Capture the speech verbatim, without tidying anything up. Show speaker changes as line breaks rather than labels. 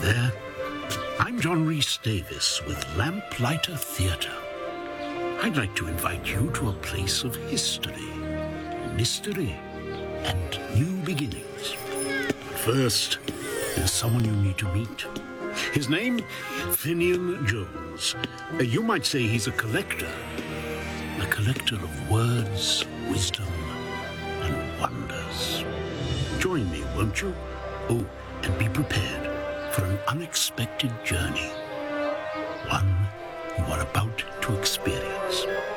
there. I'm John Rhys Davis with Lamplighter Theatre. I'd like to invite you to a place of history, mystery, and new beginnings. But first, there's someone you need to meet. His name, Finian Jones. Uh, you might say he's a collector. A collector of words, wisdom, and wonders. Join me, won't you? Oh, and be prepared for an unexpected journey. One you are about to experience.